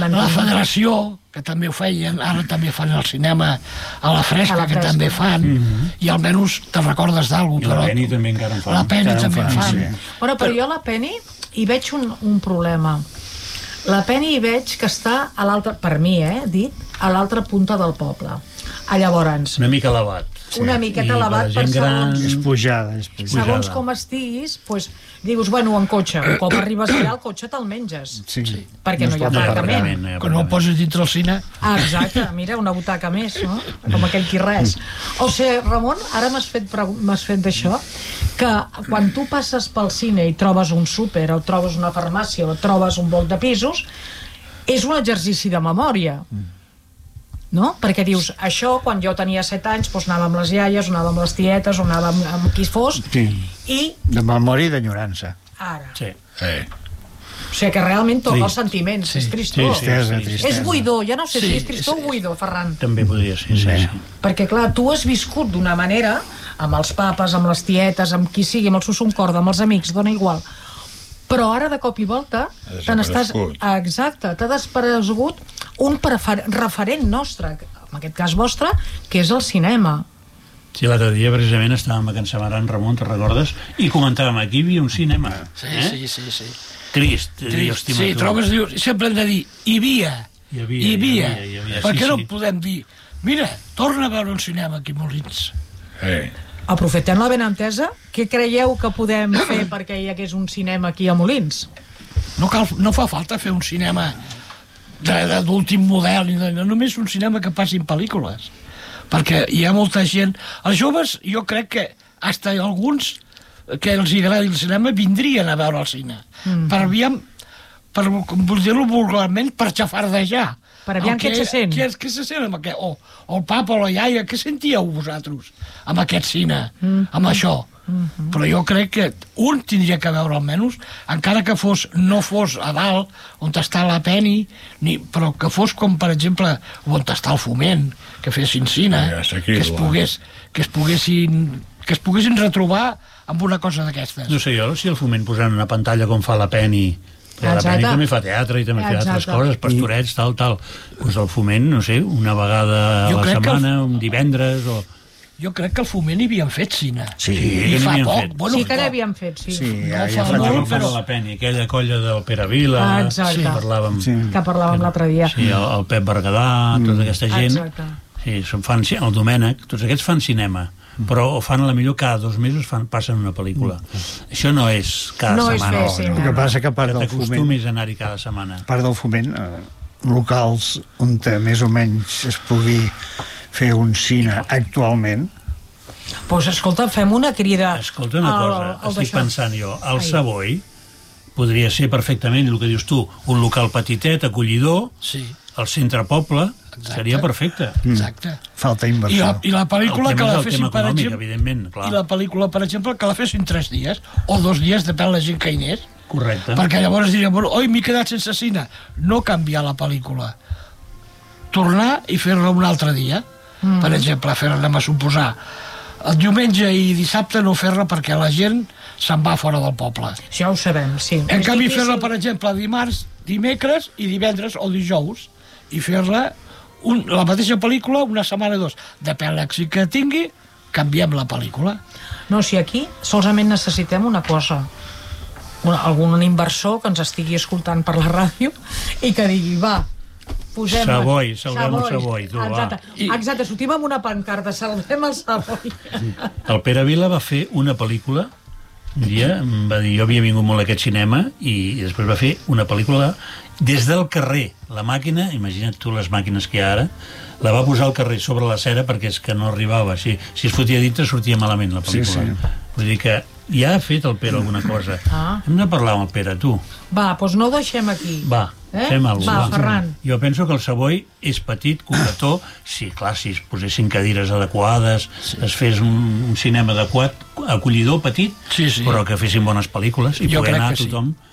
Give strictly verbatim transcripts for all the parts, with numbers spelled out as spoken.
La Federació, que també ho feien, ara també fan el cinema a la Fresca, A la que Fresca. també fan, Mhm. i almenys te recordes d'algú. I la Penny també encara en fan. La Penny Encara en també en fan, fan. sí. Bueno, però jo a la Penny hi veig un, un problema. La Penny hi veig que està a l'altra, per mi, eh, dit, a l'altra punta del poble. A llavors, Una mica elevat. una miqueta I elevat la per gent gran- segons, És pujada, és pujada. segons com estiguis, doncs, dius, bueno, en cotxe. Un cop arribes allà, el cotxe te'l menges. Sí. Perquè no es hi ha pot aparcament. aparcar. no hi ha Que no ho poses dintre el cine. Ah, exacte, mira, una butaca més, no? Com aquell qui res. O sigui, Ramon, ara m'has fet, pregu- m'has fet d'això, que quan tu passes pel cine i trobes un súper, o trobes una farmàcia, o trobes un bloc de pisos, és un exercici de memòria. No? Perquè dius, això, quan jo tenia set anys, doncs anava amb les iaies, o anava amb les tietes, o anava amb, amb qui fos, Sí. i De memòria i d'enyorança. ara. Sí. Eh. O sigui que realment toca els Trist. sentiments, Sí. és tristor. Sí, sí. Tristesa, tristesa. És buidor, ja no sé Sí, si és tristor sí. o buidor, Ferran. També podria ser, sí, sí. Perquè, clar, tu has viscut d'una manera, amb els papes, amb les tietes, amb qui sigui, amb el susum corda, amb els amics, dona igual. Però ara, de cop i volta, Ha te n'estàs... desaparegut. Exacte, t'ha desaparegut un prefer... referent nostre, en aquest cas vostre, que és el cinema. Sí, l'altre dia precisament estàvem a Can Samaran, Ramon, te'n recordes? I comentàvem, aquí hi havia un cinema. Sí, eh? sí, sí, sí. Trist. Trist. Hosti, Sí, tu. trobes, dius, sempre hem de dir, hi havia, Hi havia, hi havia. hi havia, hi havia, Per sí, què no sí. podem dir, mira, torna a veure un cinema aquí a Molins? Eh. Aprofitem la benentesa. Què creieu que podem fer perquè hi hagués un cinema aquí a Molins? No, cal, no fa falta fer un cinema de- de- d'últim model, ni de, no, només un cinema que passin pel·lícules. Perquè hi ha molta gent... Els joves, jo crec que hasta alguns que els agradi el cinema vindrien a veure el cine. Mm. Per aviam, per, com vull dir-ho vulgarment, per xafardejar. Per aviam El què se sent. Què, què se sent amb aquest, o, o el papa o la iaia, què sentíeu vosaltres amb aquest cine, mm. amb això? Mm-hmm. Però jo crec que un tindria que veure almenys, encara que fos no fos a dalt on està la Penny, ni, però que fos com per exemple on està el Foment, que fessin cine, Ja està aquí, que es igual. pogués que es poguessin que es poguessin retrobar amb una cosa d'aquestes. No sé jo, si el Foment posant una pantalla com fa la Penny, que la Exacte. Penny també fa teatre i també fa altres Exacte. coses, pastorets, tal, tal. Doncs el Foment, no sé, una vegada a Jo la crec que el- setmana, un divendres, o... Jo crec que el Foment hi havien fet cine. Sí, I que fa n'havien poc. fet. Bueno, Sí que no. n'havíem fet, sí. Sí, No ja, fa ja fa molt, Parlàvem temps. però- de la Penny, aquella colla del Pere Vila, Ah, exacte. sí, parlàvem, Sí. Que parlàvem l'altre dia. sí, el, el Pep Berguedà, tota aquesta gent, Exacte. sí, són fan, ci- el Domènec, tots aquests fan cinema, però ho fan a la millor cada dos mesos fan, passen una pel·lícula. Això no és cada No és setmana. fer cinema. El que passa que a part Que del foment, t'acostumis a anar-hi cada setmana. a part del foment, eh, locals on te, més o menys es pugui fer un cine actualment, Doncs pues, escolta, fem una crida. Escolta una al- cosa, al estic d'això. pensant jo, el Ai. Savoy podria ser perfectament, el que dius tu, un local petitet, acollidor, Sí, al centre poble, Exacte. seria perfecte. exacte. falta I inversió. la, I la pel·lícula El que tema la és el fessin, tema per econòmic, exemple... evidentment, clar. I la pel·lícula, per exemple, que la fessin tres dies, o dos dies, depèn la gent que hi anés, Correcte. perquè llavors diríem, bueno, oi, m'he quedat sense cine. No canviar la pel·lícula. Tornar i fer-la un altre dia. Mm. Per exemple, fer-la, anem a suposar, el diumenge i dissabte no fer-la perquè la gent se'n va fora del poble. Això ho sabem, sí. En És canvi, difícil. fer-la, per exemple, dimarts, dimecres i divendres o dijous, i fer-la un, la mateixa pel·lícula una setmana o dos. Depèn l'èxit que tingui, canviem la pel·lícula. No, si aquí solament necessitem una cosa. Una, algun inversor que ens estigui escoltant per la ràdio i que digui, va, posem... Savoy, salvem el Savoy, tu, va. Exacte, I- exacte, sortim amb una pancarta, salvem el Savoy. El Pere Vila va fer una pel·lícula un dia, em va dir, jo havia vingut molt a aquest cinema i, i després va fer una pel·lícula des del carrer. La màquina, imagina't tu les màquines que hi ha ara, la va posar al carrer sobre la cera perquè és que no arribava. Si, si es fotia dintre sortia malament la pel·lícula. Sí, sí. Vull dir que ja ha fet el Pere alguna cosa. Ah. Hem de parlar amb el Pere, tu. Va, doncs no ho deixem aquí. Va, Eh? fem alguna Va, cosa. Ferran. Jo penso que el Savoy és petit, coquetó, sí, clar, si es posessin cadires adequades, sí. es fes un, un cinema adequat, acollidor, petit, Sí, sí. però que fessin bones pel·lícules i Jo poder crec anar que sí. tothom.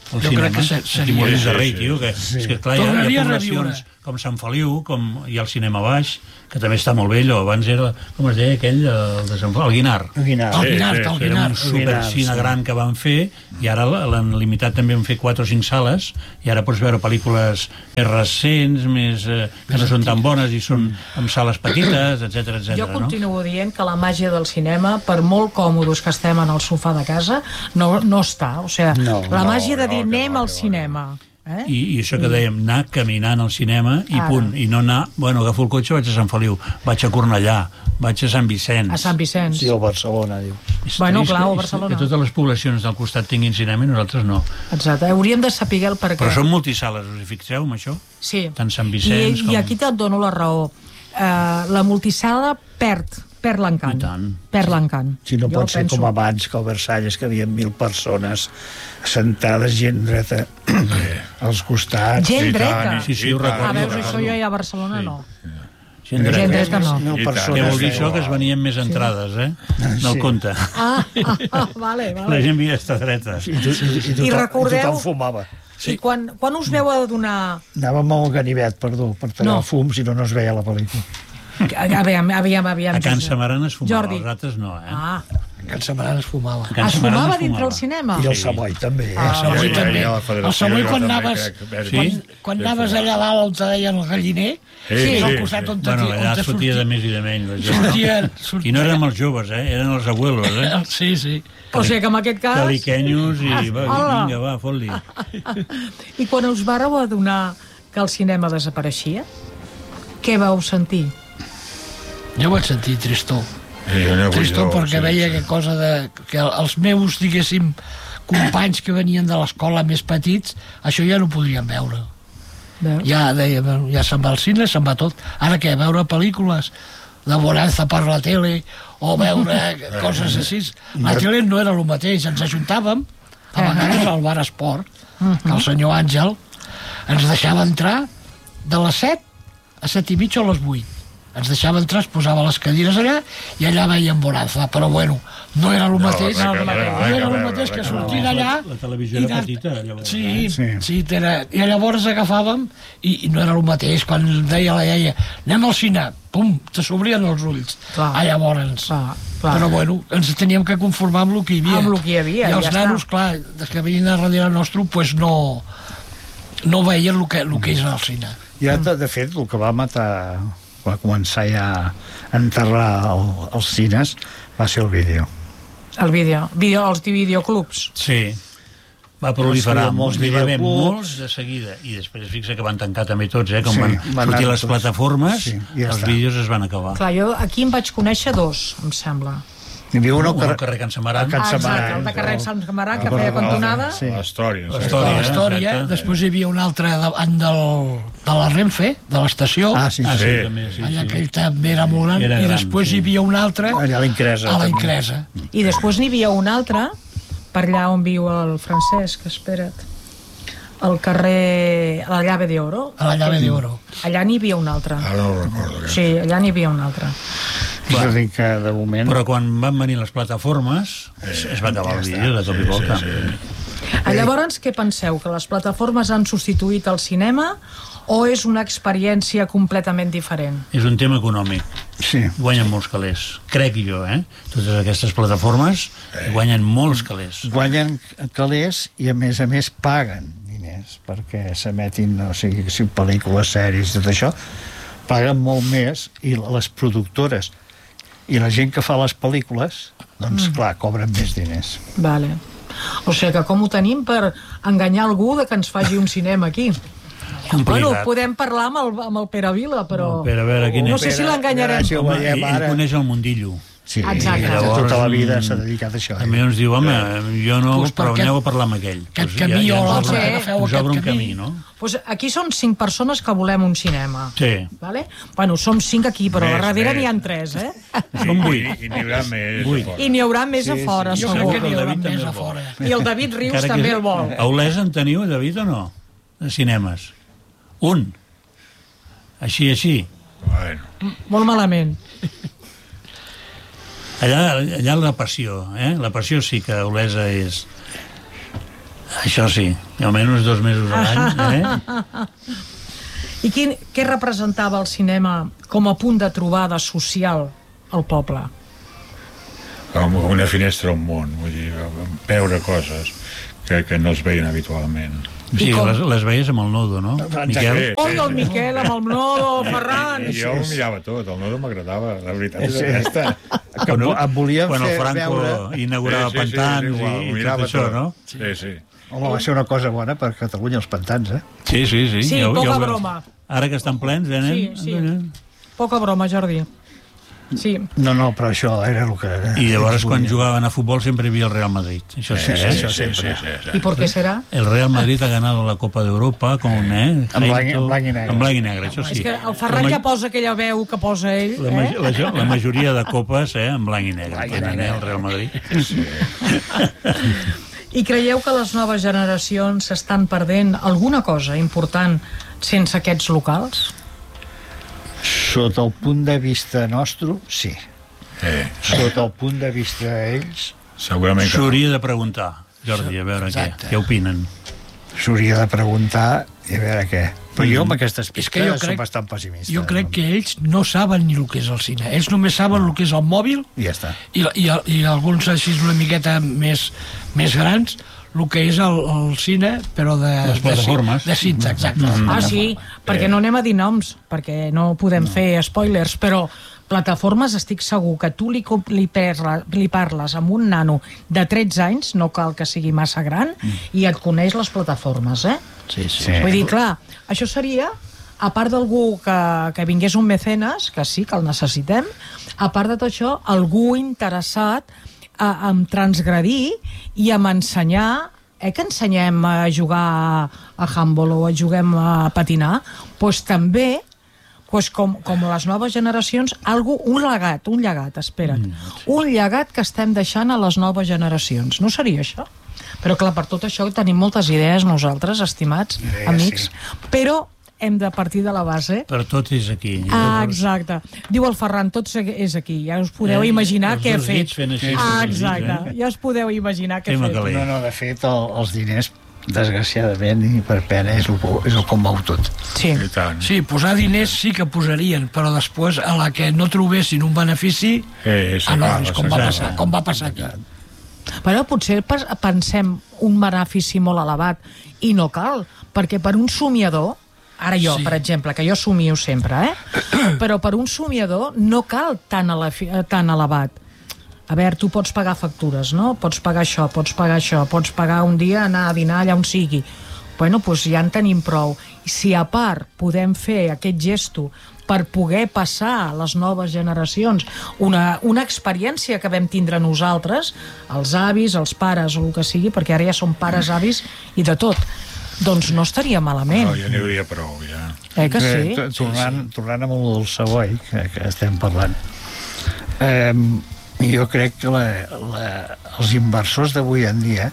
al Jo cinema. crec que se- seria- Aquí Molins de Rei, Sí, sí, tio, que, sí. és que clar, hi ha, hi Tornaria ha a poblacions reviure. com Sant Feliu, com hi ha el cinema baix, que també està molt bé, allò. Abans era, com es deia aquell, el de Sant Feliu, el Guinar. El Guinar. El Sí, Guinar, sí, el sí, Era Guinar. un supercine sí. gran que van fer, i ara l'han limitat també, han fet quatre o cinc sales, i ara pots veure pel·lícules més recents, més, eh, que no són tan bones i són en sales petites, etc etc. Jo no? continuo dient que la màgia del cinema, per molt còmodes que estem en el sofà de casa, no, no està. O sigui, No, la no, màgia de no, dir que anem va, al que va, cinema. Eh? I, I això que dèiem, anar caminant al cinema i Ara. punt, i no anar, bueno, agafo el cotxe, vaig a Sant Feliu, vaig a Cornellà, vaig a Sant Vicenç. A Sant Vicenç. Sí, el Barcelona, diu. És Bueno, trist clar, que- a Barcelona. Que totes les poblacions del costat tinguin cinema i nosaltres no. Exacte. Hauríem de saber el per què. Però són multisales, us hi fixeu, amb això? Sí. Tant Sant Vicenç I, com... I aquí te'n dono la raó. Uh, la multisala perd, perd l'encant. I tant. Perd l'encant. Si no Jo pot ser penso. com abans, que al Versalles, que havia mil persones sentades, gent dreta als costats. Gent I dreta. tant, Sí, sí, i ho tant, Ah, recordo. veus, això ja a Barcelona no. Gent dreta. Gent dreta no. Mil I tant. persones. Què vol dir Sí. això? Que es venien més entrades, eh? No el Sí. compte. Ah, ah, ah vale, La vale. gent havia d'estar dreta. I, tu, i, i, tothom, I recordeu- i tothom fumava. I quan, quan us veu adonar... Anàvem al ganivet, perdó, per tallar No. el fum, si no, no es veia la pel·lícula. Aviam, aviam, aviam. A Can Josep. Samarana es fumava, Jordi. els altres no, eh? Ah, Que en Samarana es fumava. A Can es Samarana fumava es dintre el fumava. cinema? I el Savoy, també. Eh? Ah, El Savoy ja, també. ja, la Federació El Savoy jo quan també anaves, crec, Berga. quan, Sí? quan Sí, anaves sí. allà dalt on te deien el galliner, Sí, sí, al sí, costat sí. on te, Bueno, on allà te sortia de més i de menys. la gent. sortien, I sortien. no érem els joves, eh? Eren els abuelos, eh? Sí, sí. O sigui que en aquest cas... Caliquenyos i va, Hola. vinga, va, fot-li. I quan us vareu adonar que el cinema desapareixia, què vau sentir? Jo vaig sentir tristor. Sí, jo n'he Tristor hagut, perquè sí, veia sí. que cosa de... que els meus, diguéssim, companys que venien de l'escola més petits, això ja no ho podrien veure. Veus? Ja deia, bueno, ja se'n va al cine, se'n va tot. Ara què, veure pel·lícules de bonanza per la tele o veure coses així. La tele no era el mateix, ens ajuntàvem a vegades al bar esport, que el senyor Àngel ens deixava entrar de les set a set i mitja o a les vuit. Ens deixava entrar, es posava les cadires allà i allà veiem bonanza, però bueno, no era el mateix, res a no, veure, era res a el veure, mateix que res a sortir veure. d'allà La televisió i era anar- petita, llavors, sí, eh? sí, Sí. sí era, i llavors agafàvem i, i no era el mateix, quan deia la iaia anem al cine, pum, te s'obrien els ulls. Clar. Ah, llavors Clar, clar. però bueno, ens teníem que conformar amb el que hi havia, Amb el que hi havia, i els ja nanos, està. clar, des que venien a darrere nostre pues no no veien el que, el que és el cine. Ja, de, de fet, el que va matar, va començar ja a enterrar el, els cines, va ser el vídeo. El vídeo, vídeo els videoclubs. Sí. Va proliferar Molts molts, videoclubs, videoclubs. molts de seguida. I després fixa que van tancar també tots, eh? Com Sí, van van sortir anar les tots. plataformes, Sí, ja els està. vídeos es van acabar. Clar, jo aquí em vaig conèixer dos, em sembla. Hi havia un al Un al carrer... carrer Can Samaran. a Can Ah, exacte, Samaran, el de carrer però- Sant Camarà, que Ah, feia però- cantonada. Sí. La història. La sí. història. La història, exacte. després hi havia un altre davant del, de la Renfe, de l'estació, Ah, sí, Ah, sí. sí, Sí. també, sí, allà sí. aquell també era molt gran, Era i gran, després sí. hi havia un altre Allà a l'Incresa. a la també. Incresa. I després n'hi havia un altre, per allà on viu el Francesc, espera't, al carrer... a la Llave d'Oro. A la llave d'oro. Allà n'hi havia un altre. Ara no ho recordo. aquest. Sí, allà n'hi havia un altre. És a dir, que de moment... Però quan van venir les plataformes, es, es va acabar el vídeo de cop i volta. Sí, sí. Ah, Llavors, què penseu? Que les plataformes han substituït el cinema o és una experiència completament diferent? És un tema econòmic. Sí. Guanyen molts calés. Crec jo, eh? Totes aquestes plataformes guanyen molts calés. Guanyen calés i, a més a més, paguen diners perquè s'emetin, o sigui, si pel·lícules, sèries, tot això, paguen molt més, i les productores i la gent que fa les pel·lícules, doncs, clar, cobren més diners. Vale. O sigui que com ho tenim per enganyar algú de que ens faci un cinema aquí? Complicat. Bueno, podem parlar amb el, amb el Pere Vila, però... No, Pere, a veure, quin no és? sé si Pere, l'enganyarem. si ho Home, veiem ell, ara... ell coneix el mundillo. Sí, Exacte. Llavors, tota la vida mm, s'ha dedicat a això. A mi ens diu, home, jo no, Pues per però aquest- aneu a parlar amb aquell. Aquest Pues camí o ens l'altre, obre- que agafeu ens aquest obre un camí. camí, no? Pues aquí són cinc persones que volem un cinema. Sí. Vale? Bueno, som cinc aquí, però Més, a darrere més. n'hi ha tres, eh? Són vuit. I, i n'hi haurà més. Vuit. a fora. I n'hi haurà més a fora, Jo segur. crec que n'hi haurà David també més el a vol. fora. I el David Rius Encara que també és- el vol. A Olesa en teniu, David, o no? De cinemes. Un. Així, així. Bueno. Molt malament. Allà, allà la passió, eh? La passió sí que a Olesa és... Això sí, almenys dos mesos a l'any, eh? I quin, què representava el cinema com a punt de trobada social al poble? Com una finestra al món, vull dir, veure coses que, que no es veien habitualment. Sí, com? les, les veies amb el nodo, no? Miquel? Sí, Oi, el Miquel amb el nodo, Ferran! I jo ho mirava tot, el nodo m'agradava, la veritat és Sí. aquesta. Que em, em volien Quan el fer Franco veure... inaugurava pantans igual, ho i, i tot mirava això, tot. no? Sí, sí. Home, va ser una cosa bona per Catalunya, els pantans, eh? Sí, sí, sí. Sí, ja ho- poca ja ho veus. broma. Ara que estan plens, eh, nen? Sí, sí. Poca broma, Jordi. Sí. No, no, però això era el que... I llavors ells quan volien. jugaven a fútbol siempre havia el Real Madrid. Això sí, Sí, eh? sí, sí, sí, sí, sí. ¿Y por qué será? El Real Madrid ha ganado la Copa de Europa con, eh? En blanc- Jaito- en blanc i negre. En blanc i negre, això sí. És que el Ferran La ma- ja posa aquella veu que posa ell, La, ma eh? la, la majoria de copes, eh, en blanc i negre. Blanc i Tenen, negre. eh, el Real Madrid. I creieu que les noves generacions estan perdent alguna cosa important sense aquests locals? Sota el punt de vista nostre, sí. Eh, Sota el punt de vista d'ells, segurament que... S'hauria de preguntar, Jordi, a veure què, Exacte. què opinen. s'hauria de preguntar i a veure què. Però jo amb aquestes És que jo pistes crec- som bastant pessimista. Jo crec que ells no saben ni el que és el cine. Ells només saben el que és el mòbil I ja està. i, i, i alguns així una miqueta més, més grans, el que és el, el cine, però de... Les plataformes. De, de cinta, exacte. Mm. Ah, sí, perquè no anem a dir noms, perquè no podem no. fer spoilers, però plataformes estic segur que tu li, com- li, perla, li parles amb un nano de tretze anys, no cal que sigui massa gran, mm. i et coneix les plataformes, eh? Sí, sí. Sí. Vull dir, clar, això seria, a part d'algú que, que vingués un mecenes, que sí, que el necessitem, a part de tot això, algú interessat a, a transgredir i a ensenyar, eh, que ensenyem a jugar a handball o a juguem a patinar, doncs també, pues com, com les noves generacions, algú, un legat, un llegat, espera't, mm, sí. un llegat que estem deixant a les noves generacions. No seria això? Però clar, per tot això tenim moltes idees nosaltres, estimats Idees, amics, sí. però hem de partir de la base. Per tot és aquí. Ah, exacte. Diu el Ferran, tot és aquí. Ja us podeu Eh, imaginar els què ha dos fet. dits fent així, Ah, els dits, exacte. eh? Ja us podeu imaginar què Fem ha a fet. caler. No, no, de fet, el, els diners, desgraciadament, i per pena, és el, que- és el que ho mou tot. Sí. I tant. Sí, posar diners sí que posarien, però després a la que no trobessin un benefici, Eh, sí, anònims, clar, com, va sí, passar, sí. com va passar aquí. Però potser pas- pensem un benefici molt elevat i no cal, perquè per un somiador, ara jo, Sí. per exemple, que jo somio sempre, eh? però per un somiador no cal tan, elefi- eh, tan elevat. A veure, tu pots pagar factures, no? Pots pagar això, pots pagar això, pots pagar un dia anar a dinar allà on sigui. Bueno, doncs ja en tenim prou. I si a part podem fer aquest gesto per poder passar a les noves generacions una, una experiència que vam tindre nosaltres, els avis, els pares o el que sigui, perquè ara ja som pares, avis i de tot, doncs no estaria malament. No, ja n'hi hauria prou, ja. Eh que sí? Eh, tornant, tornant amb el del Savoy, que, que estem parlant, eh, jo crec que la, la, els inversors d'avui en dia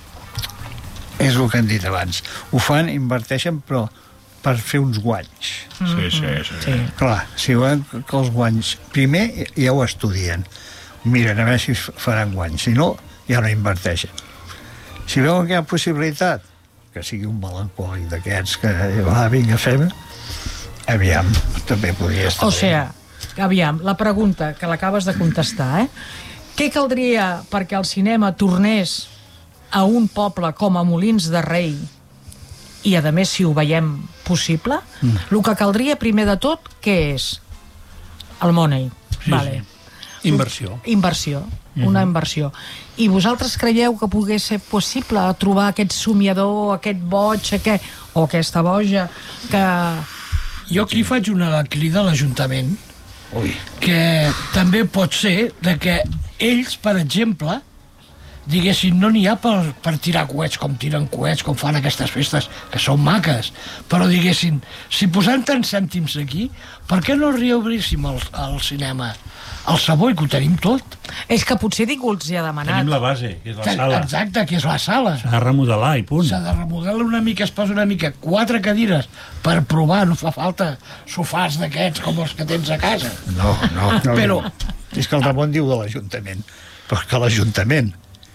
és el que hem dit abans. Ho fan, inverteixen, però per fer uns guanys. Sí, sí, sí. Sí. Clar, si veuen que els guanys... Primer ja ho estudien. Miren a veure si faran guanys. Si no, ja no inverteixen. Si veuen que hi ha possibilitat, que sigui un melancòlic d'aquests que va, vinga, fem, aviam, també podria estar O bé. sigui, aviam, la pregunta que l'acabes de contestar, eh? Què caldria perquè el cinema tornés a un poble com a Molins de Rei i, a més, si ho veiem possible? Mm. El que caldria, primer de tot, què és? El money. Sí, vale. sí. Inversió. Inversió, una inversió. I vosaltres creieu que pogués ser possible trobar aquest somiador, aquest boig, aquest, o aquesta boja, que... Jo aquí faig una crida a l'Ajuntament, Ui, que també pot ser de que ells, per exemple, diguessin, no n'hi ha per, per tirar coets com tiren coets, com fan aquestes festes, que són maques, però diguessin, si posant tants cèntims aquí, per què no reobríssim el, el cinema? El Savoy, que ho tenim tot. És que potser ningú els hi ha demanat. Tenim la base, que és la sala. Exacte, que és la sala. S'ha de remodelar i punt. S'ha de remodelar una mica, es posa una mica, quatre cadires per provar, no fa falta sofàs d'aquests com els que tens a casa. No, no. no, Però- És que el Ramon diu de l'Ajuntament, però és que l'Ajuntament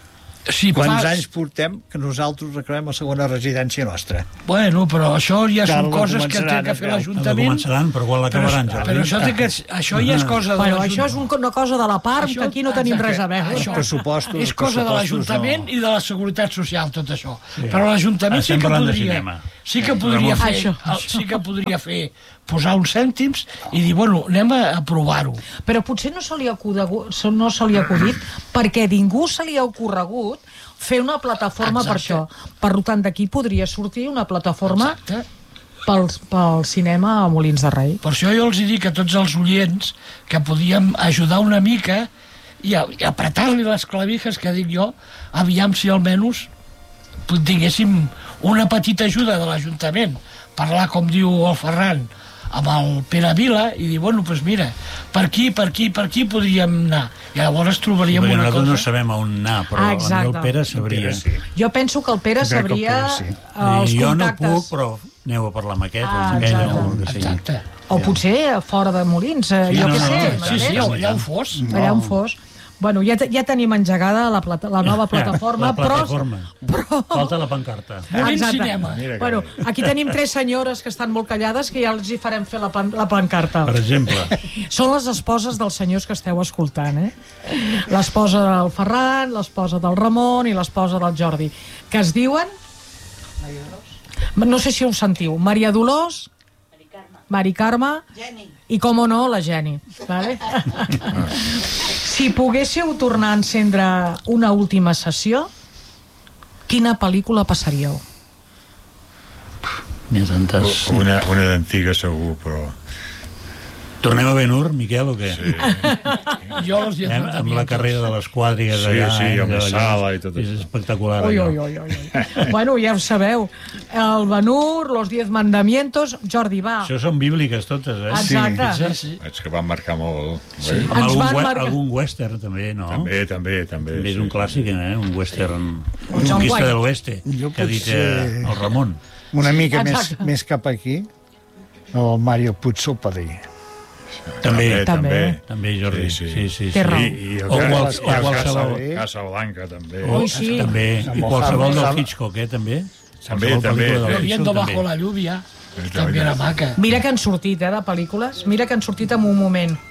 si Quants fas... anys portem que nosaltres reclamem la segona residència nostra? Bueno, però això ja Que són ara la coses que té començaran que a fer veure. La l'Ajuntament. començaran, però quan l'acabaran, Però, Jordi? però això, té que, això ja és cosa de Bueno, això l'Ajuntament. és un, una cosa de la part, que aquí no tenim exacte, res a veure. això. Els pressupostos, És els cosa de pressupostos l'Ajuntament no. i de la Seguretat Social, tot això. Però l'Ajuntament sí Estem que parlant de podria... cinema. Sí que podria Ramon. fer, Això. el- sí que podria fer posar uns cèntims i dir, bueno, anem a, a provar-ho. Però potser no se li ha acudit, no se li ha acudit perquè a ningú se li ha ocorregut fer una plataforma per això. Exacte. Per tant, d'aquí podria sortir una plataforma Exacte. pel, pel cinema a Molins de Rei. Per això jo els dic a tots els oients que podíem ajudar una mica i, a, i apretar-li les clavijas que dic jo, aviam si almenys tinguéssim una petita ajuda de l'Ajuntament, parlar, com diu el Ferran, amb el Pere Vila i dir, bueno, doncs mira, per aquí, per aquí, per aquí podríem anar. I llavors trobaríem Perquè una nosaltres cosa... no sabem on anar, però Ah, a mi exacte. el Pere sabria. Sí. Jo penso que el Pere Jo crec que el sabria Pere sí. els I jo no contactes. puc, però aneu a parlar amb aquest o Ah, amb aquell exacte. o el que sigui. Exacte. O potser fora de Molins, eh, Sí, jo no, què no, sé. no, Sí, sí, m'entens? allà on fos. Allà on fos. Bueno, ja, te- ja tenim engegada la, plata, la nova plataforma, La plataforma. però... però... Falta la pancarta. Molins Exacte. Cinema. Mira que Bueno, bé. aquí tenim tres senyores que estan molt callades que ja els hi farem fer la, pan, la pancarta. Per exemple, Són les esposes dels senyors que esteu escoltant, eh? L'esposa del Ferran, l'esposa del Ramon i l'esposa del Jordi, que es diuen... No sé si ho sentiu. Maria Dolors, Mari Carme i, com o no, la Geni. Vale? Si poguéssiu tornar a encendre una última sessió, quina pel·lícula passaríeu? n'hi ha tantes. Una, una d'antiga segur, però... Tornem a Ben-Hur, Miquel, o què? Sí, Jo els hi he Eh, donat amb la carrera de les quadrigues Sí, allà. sí, eh, amb la allò. sala i tot És això. espectacular, Ui, allò. ui, ui, ui, ui. Bueno, ja ho sabeu. El Ben-Hur, los diez mandamientos... Jordi, va. Això són bíbliques totes, eh? Exacte. Sí, sí. és que van marcar molt. Sí. Amb Ens algun, van we marcar- algun western, també, no? També, també, també. També és sí, un sí. clàssic, eh? Un western... Un John Conquista Wayne. de l'Oeste, Jo que ha dit potser- eh, el Ramon. Una mica més, Exacte. més cap aquí, el Mario Puzo Padrí. També, També. també, Jordi. Sí, Sí, sí. sí. sí, Té raó. I, i el O Cas- quals- o Cas- qualsevol. Casa- Casa Blanca, també. O, Ui, sí. també. I Amb el qualsevol Harvey. del Hitchcock, eh, també. També, Qualsevol també. pel·lícula del Sí. Viendo Hitchcock, bajo també. la lluvia, Sí, també era maca. Mira que han sortit, eh, de pel·lícules. Mira que han sortit en un moment.